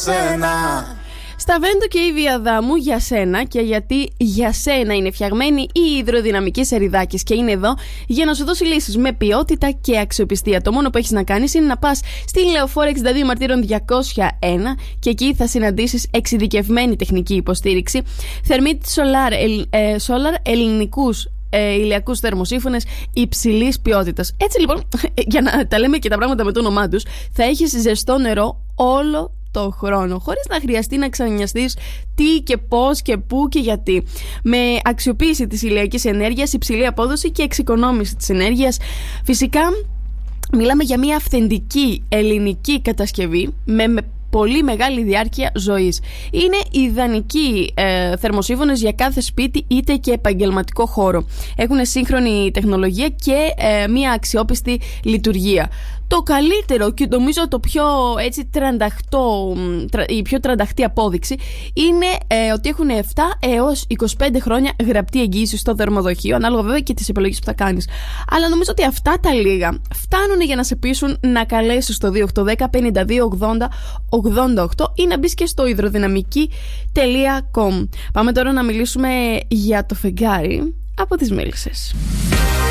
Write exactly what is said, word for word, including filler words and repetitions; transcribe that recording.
σένα. Στα Βέντο και η Βιαδάμου για σένα, και γιατί για σένα είναι φτιαγμένη η υδροδυναμική Σεριδάκης και είναι εδώ για να σου δώσει λύσεις με ποιότητα και αξιοπιστία. Το μόνο που έχεις να κάνεις είναι να πας στη Λεωφόρο εξήντα δύο Μαρτύρων διακόσια ένα και εκεί θα συναντήσεις εξειδικευμένη τεχνική υποστήριξη, Thermit Solar, ε, Solar ελληνικούς Ε, ηλιακούς θερμοσύφωνες υψηλής ποιότητας. Έτσι λοιπόν, για να τα λέμε και τα πράγματα με το όνομά τους, θα έχεις ζεστό νερό όλο το χρόνο, χωρίς να χρειαστεί να ξανανοιαστείς τι και πώς και πού και γιατί. Με αξιοποίηση της ηλιακής ενέργειας, υψηλή απόδοση και εξοικονόμηση της ενέργειας. Φυσικά μιλάμε για μια αυθεντική ελληνική κατασκευή με, με πολύ μεγάλη διάρκεια ζωής. Είναι ιδανικοί ε, θερμοσύφωνες για κάθε σπίτι είτε και επαγγελματικό χώρο. Έχουν σύγχρονη τεχνολογία και ε, μια αξιόπιστη λειτουργία. Το καλύτερο και νομίζω το πιο έτσι τρανταχτό, η πιο τρανταχτή απόδειξη είναι ε, ότι έχουν επτά έως είκοσι πέντε χρόνια γραπτή εγγύηση στο δερμοδοχείο, ανάλογα βέβαια και τις επιλογές που θα κάνεις. Αλλά νομίζω ότι αυτά τα λίγα φτάνουν για να σε πείσουν να καλέσεις το δύο οκτώ ένα μηδέν πέντε δύο ογδόντα ογδόντα οκτώ ή να μπεις και στο υδροδυναμική τελεία com. Πάμε τώρα να μιλήσουμε για το φεγγάρι από τις Μέλισσες.